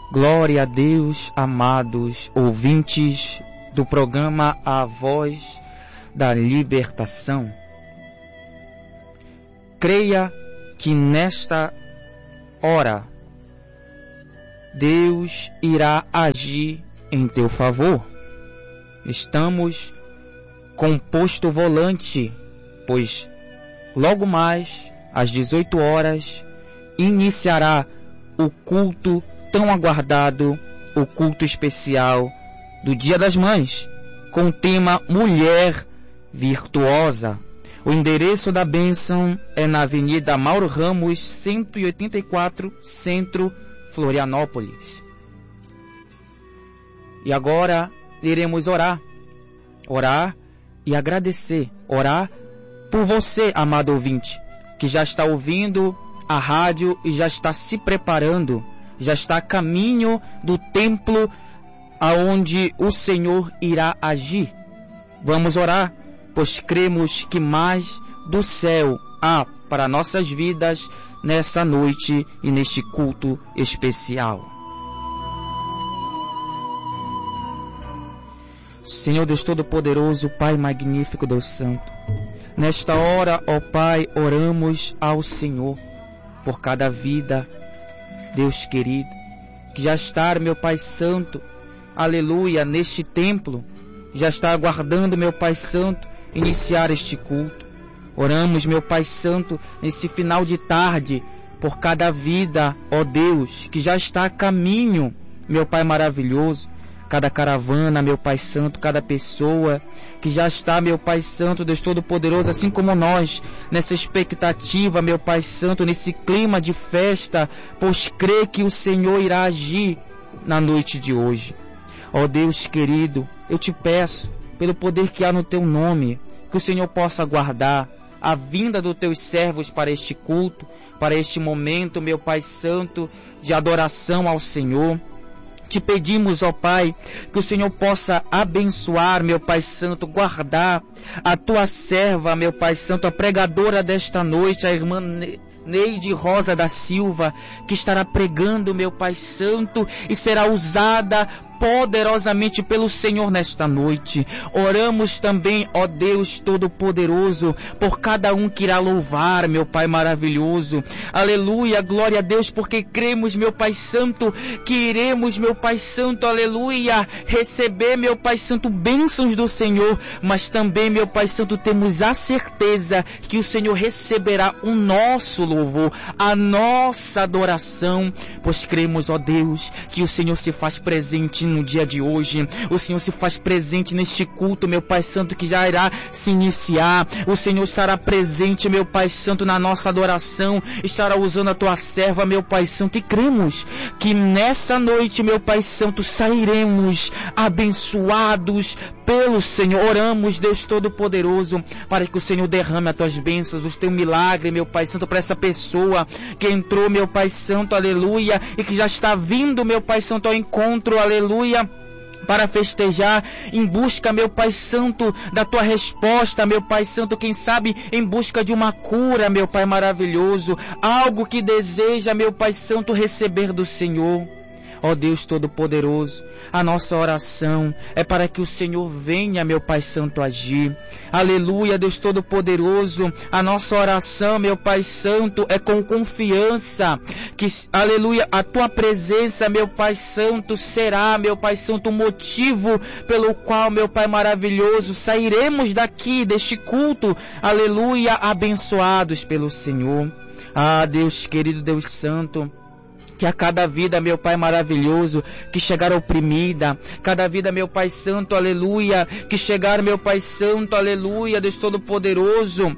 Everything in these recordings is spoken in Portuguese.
Glória a Deus, amados ouvintes do programa A Voz da Libertação. Creia que nesta hora Deus irá agir em teu favor. Estamos com posto volante, pois logo mais às 18 horas iniciará o culto tão aguardado, o culto especial do Dia das Mães, com o tema Mulher Virtuosa. O endereço da bênção é na Avenida Mauro Ramos, 184, Centro, Florianópolis. E agora iremos orar e agradecer, orar por você, amado ouvinte, que já está ouvindo a rádio e já está se preparando, já está a caminho do templo aonde o Senhor irá agir. Vamos orar, pois cremos que mais do céu há para nossas vidas nessa noite e neste culto especial. Senhor Deus Todo-Poderoso, Pai magnífico, Deus Santo, nesta hora, ó Pai, oramos ao Senhor por cada vida, Deus querido, que já está, meu Pai Santo, aleluia, neste templo, já está aguardando, meu Pai Santo, iniciar este culto. Oramos, meu Pai Santo, nesse final de tarde, por cada vida, ó Deus, que já está a caminho, meu Pai maravilhoso, cada caravana, meu Pai Santo, cada pessoa que já está, meu Pai Santo, Deus Todo-Poderoso, assim como nós, nessa expectativa, meu Pai Santo, nesse clima de festa, pois crê que o Senhor irá agir na noite de hoje. Ó Deus querido, eu te peço, pelo poder que há no teu nome, que o Senhor possa guardar a vinda dos teus servos para este culto, para este momento, meu Pai Santo, de adoração ao Senhor. Te pedimos, ó Pai, que o Senhor possa abençoar, meu Pai Santo, guardar a tua serva, meu Pai Santo, a pregadora desta noite, a irmã Neide Rosa da Silva, que estará pregando, meu Pai Santo, e será usada poderosamente pelo Senhor nesta noite. Oramos também, ó Deus Todo-Poderoso, por cada um que irá louvar, meu Pai maravilhoso. Aleluia, glória a Deus, porque cremos, meu Pai Santo, que iremos, meu Pai Santo, aleluia, receber, meu Pai Santo, bênçãos do Senhor, mas também, meu Pai Santo, temos a certeza que o Senhor receberá o nosso louvor, a nossa adoração, pois cremos, ó Deus, que o Senhor se faz presente no dia de hoje. O Senhor se faz presente neste culto, meu Pai Santo, que já irá se iniciar. O Senhor estará presente, meu Pai Santo, na nossa adoração, estará usando a tua serva, meu Pai Santo, e cremos que nessa noite, meu Pai Santo, sairemos abençoados pelo Senhor. Oramos, Deus Todo-Poderoso, para que o Senhor derrame as tuas bênçãos, o teu milagre, meu Pai Santo, para essa pessoa que entrou, meu Pai Santo, aleluia, e que já está vindo, meu Pai Santo, ao encontro, aleluia, para festejar, em busca, meu Pai Santo, da tua resposta, meu Pai Santo, quem sabe em busca de uma cura, meu Pai maravilhoso, algo que deseja, meu Pai Santo, receber do Senhor. Ó Deus Todo-Poderoso, a nossa oração é para que o Senhor venha, meu Pai Santo, agir. Aleluia, Deus Todo-Poderoso, a nossa oração, meu Pai Santo, é com confiança que, aleluia, a tua presença, meu Pai Santo, será, meu Pai Santo, o motivo pelo qual, meu Pai maravilhoso, sairemos daqui, deste culto, aleluia, abençoados pelo Senhor. Ah, Deus querido, Deus Santo, que a cada vida, meu Pai maravilhoso, que chegar oprimida, cada vida, meu Pai Santo, aleluia, que chegar, meu Pai Santo, aleluia, Deus Todo-Poderoso,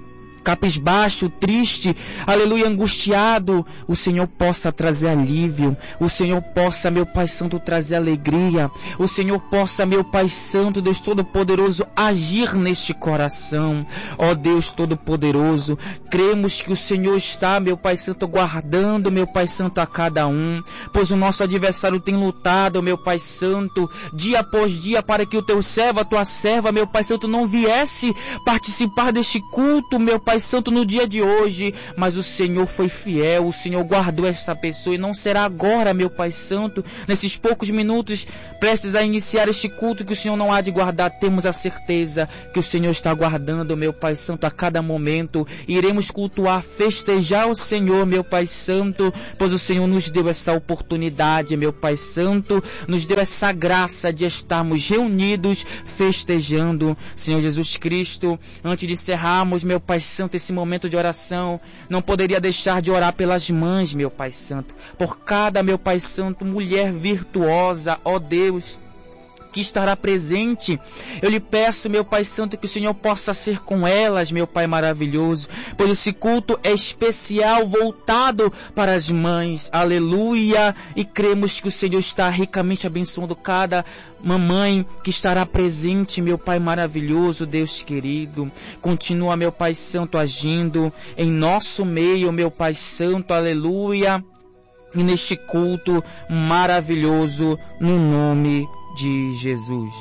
cabisbaixo, triste, aleluia, angustiado, o Senhor possa trazer alívio, o Senhor possa, meu Pai Santo, trazer alegria, o Senhor possa, meu Pai Santo, Deus Todo-Poderoso, agir neste coração. Ó Deus Todo-Poderoso, cremos que o Senhor está, meu Pai Santo, guardando, meu Pai Santo, a cada um, pois o nosso adversário tem lutado, meu Pai Santo, dia após dia, para que o teu servo, a tua serva, meu Pai Santo, não viesse participar deste culto, meu Pai Pai Santo, no dia de hoje, mas o Senhor foi fiel, o Senhor guardou essa pessoa e não será agora, meu Pai Santo, nesses poucos minutos prestes a iniciar este culto, que o Senhor não há de guardar. Temos a certeza que o Senhor está guardando, meu Pai Santo, a cada momento. Iremos cultuar, festejar o Senhor, meu Pai Santo, pois o Senhor nos deu essa oportunidade, meu Pai Santo, nos deu essa graça de estarmos reunidos, festejando. Senhor Jesus Cristo, antes de encerrarmos, meu Pai Santo, esse momento de oração, não poderia deixar de orar pelas mães, meu Pai Santo, por cada, meu Pai Santo, mulher virtuosa, ó Deus, que estará presente. Eu lhe peço, meu Pai Santo, que o Senhor possa ser com elas, meu Pai maravilhoso, pois esse culto é especial, voltado para as mães. Aleluia! E cremos que o Senhor está ricamente abençoando cada mamãe que estará presente, meu Pai maravilhoso, Deus querido. Continua, meu Pai Santo, agindo em nosso meio, meu Pai Santo. Aleluia! E neste culto maravilhoso, no nome de Jesus.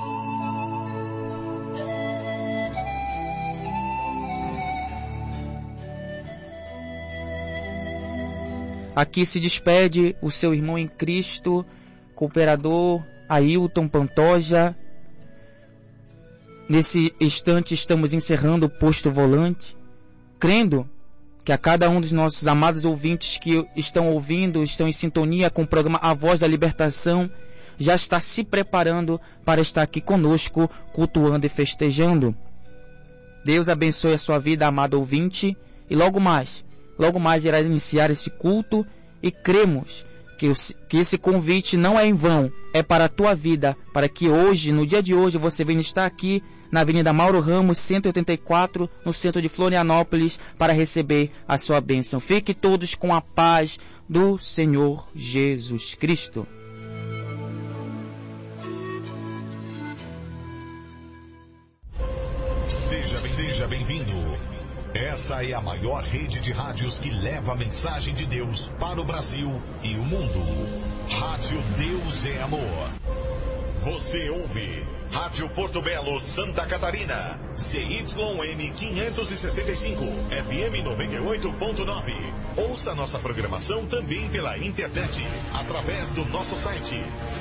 Aqui se despede o seu irmão em Cristo, cooperador Ailton Pantoja. Nesse instante estamos encerrando o posto volante, crendo que a cada um dos nossos amados ouvintes que estão ouvindo, estão em sintonia com o programa A Voz da Libertação, já está se preparando para estar aqui conosco, cultuando e festejando. Deus abençoe a sua vida, amado ouvinte, e logo mais irá iniciar esse culto, e cremos que esse convite não é em vão, é para a tua vida, para que hoje, no dia de hoje, você venha estar aqui na Avenida Mauro Ramos, 184, no centro de Florianópolis, para receber a sua bênção. Fique todos com a paz do Senhor Jesus Cristo. Seja bem-vindo. Essa é a maior rede de rádios que leva a mensagem de Deus para o Brasil e o mundo. Rádio Deus é Amor. Você ouve Rádio Porto Belo, Santa Catarina, CYM 565, FM 98.9. Ouça nossa programação também pela internet, através do nosso site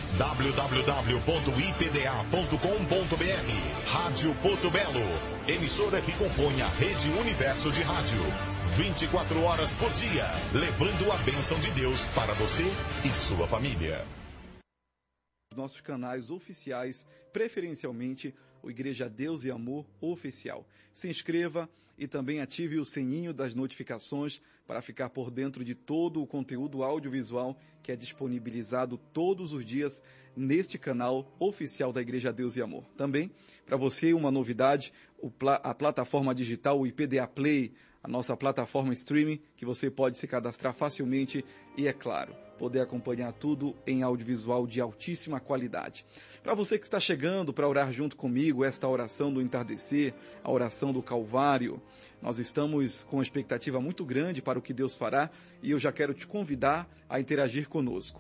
www.ipda.com.br. Rádio Porto Belo, emissora que compõe a Rede Universo de Rádio. 24 horas por dia, levando a bênção de Deus para você e sua família. Nossos canais oficiais, preferencialmente o Igreja Deus e Amor Oficial. Se inscreva e também ative o sininho das notificações para ficar por dentro de todo o conteúdo audiovisual que é disponibilizado todos os dias neste canal oficial da Igreja Deus e Amor. Também, para você, uma novidade, a plataforma digital, o IPDA Play, a nossa plataforma streaming, que você pode se cadastrar facilmente e, é claro, poder acompanhar tudo em audiovisual de altíssima qualidade. Para você que está chegando para orar junto comigo, esta oração do entardecer, a oração do Calvário, nós estamos com uma expectativa muito grande para o que Deus fará e eu já quero te convidar a interagir conosco.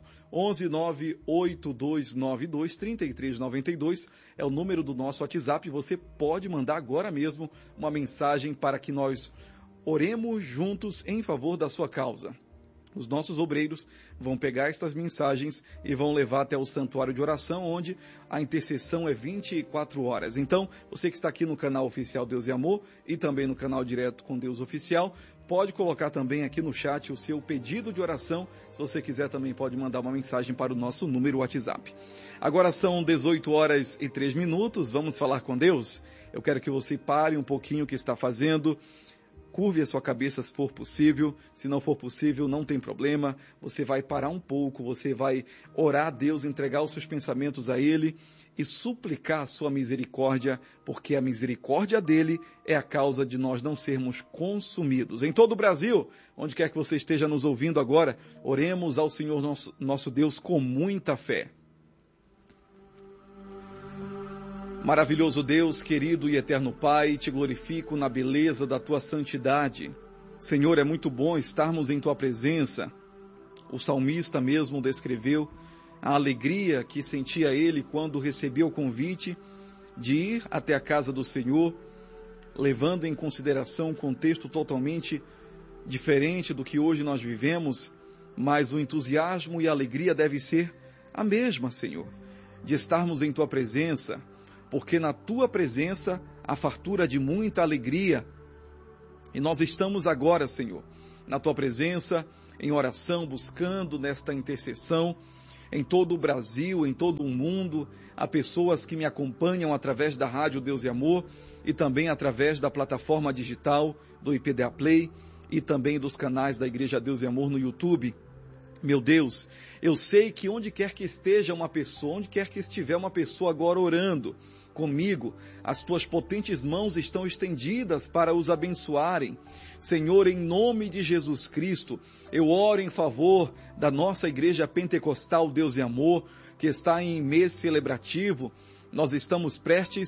11-98292-3392 é o número do nosso WhatsApp. Você pode mandar agora mesmo uma mensagem para que nós oremos juntos em favor da sua causa. Os nossos obreiros vão pegar estas mensagens e vão levar até o santuário de oração, onde a intercessão é 24 horas. Então, você que está aqui no canal oficial Deus e Amor e também no canal Direto com Deus Oficial, pode colocar também aqui no chat o seu pedido de oração. Se você quiser, também pode mandar uma mensagem para o nosso número WhatsApp. Agora são 18 horas e 3 minutos. Vamos falar com Deus? Eu quero que você pare um pouquinho o que está fazendo. Curve a sua cabeça se for possível. Se não for possível, não tem problema. Você vai parar um pouco, você vai orar a Deus, entregar os seus pensamentos a Ele e suplicar a sua misericórdia, porque a misericórdia dele é a causa de nós não sermos consumidos. Em todo o Brasil, onde quer que você esteja nos ouvindo agora, oremos ao Senhor nosso Deus com muita fé. Maravilhoso Deus, querido e eterno Pai, te glorifico na beleza da tua santidade. Senhor, é muito bom estarmos em tua presença. O salmista mesmo descreveu a alegria que sentia ele quando recebeu o convite de ir até a casa do Senhor, levando em consideração um contexto totalmente diferente do que hoje nós vivemos, mas o entusiasmo e a alegria deve ser a mesma, Senhor, de estarmos em Tua presença, porque na Tua presença há fartura de muita alegria. E nós estamos agora, Senhor, na Tua presença, em oração, buscando nesta intercessão, em todo o Brasil, em todo o mundo, há pessoas que me acompanham através da Rádio Deus e Amor e também através da plataforma digital do IPDA Play e também dos canais da Igreja Deus e Amor no YouTube. Meu Deus, eu sei que onde quer que esteja uma pessoa, onde quer que estiver uma pessoa agora orando comigo, as Tuas potentes mãos estão estendidas para os abençoarem. Senhor, em nome de Jesus Cristo, eu oro em favor da nossa Igreja Pentecostal Deus e Amor, que está em mês celebrativo. Nós estamos prestes